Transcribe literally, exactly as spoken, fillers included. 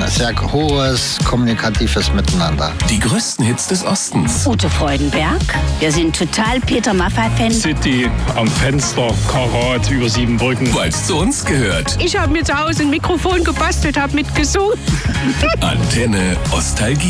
sehr hohes kommunikatives Miteinander. Die größten Hits des Ostens. Ute Freudenberg. Wir sind total Peter Maffay-Fans. City am Fenster, Karat über sieben Brücken. Weil es zu uns gehört. Ich habe mir zu Hause ein Mikrofon gebastelt, habe mitgesungen. Antenne Ostalgie.